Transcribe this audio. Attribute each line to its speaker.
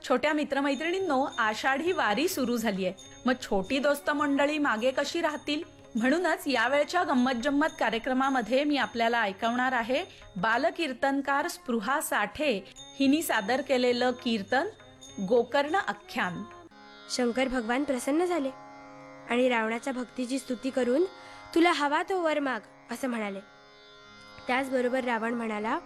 Speaker 1: छोट्या मित्रमैत्रिणींनो, आषाढी वारी सुरू झालीये. मग छोटी दोस्त मंडळी मागे कशी राहतील? म्हणूनच यावेळच्या गंमत जम्मत कार्यक्रमामध्ये मी आपल्याला ऐकवणार आहे बालकीर्तनकार स्पृहा साठे हिनी सादर केलेलं कीर्तन गोकर्ण आख्यान.
Speaker 2: शंकर भगवान प्रसन्न झाले आणि रावणाच्या भक्तीची स्तुती करून तुला हवा तो वर माग असं म्हणाले. त्याचबरोबर रावण म्हणाला,